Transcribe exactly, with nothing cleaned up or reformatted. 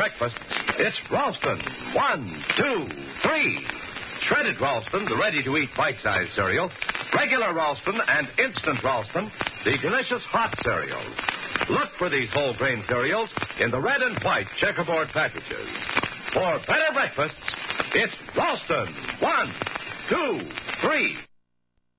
breakfast, it's Ralston. One, two, three. Shredded Ralston, the ready-to-eat bite-sized cereal. Regular Ralston and Instant Ralston, the delicious hot cereals. Look for these whole grain cereals in the red and white checkerboard packages. For better breakfasts, it's Ralston. One, two, three.